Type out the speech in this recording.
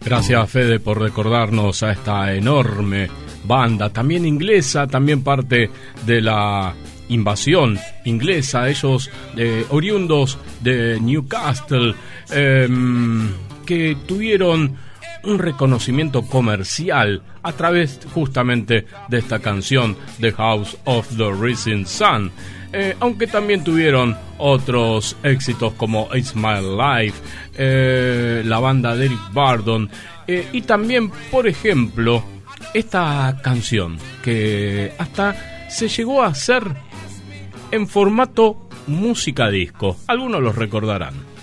Gracias, Fede, por recordarnos a esta enorme banda, también inglesa, también parte de la invasión inglesa, ellos oriundos de Newcastle, que tuvieron un reconocimiento comercial a través justamente de esta canción, The House of the Rising Sun, aunque también tuvieron otros éxitos como It's My Life, la banda de Eric Burdon, y también, por ejemplo, esta canción que hasta se llegó a hacer en formato música disco. Algunos los recordarán.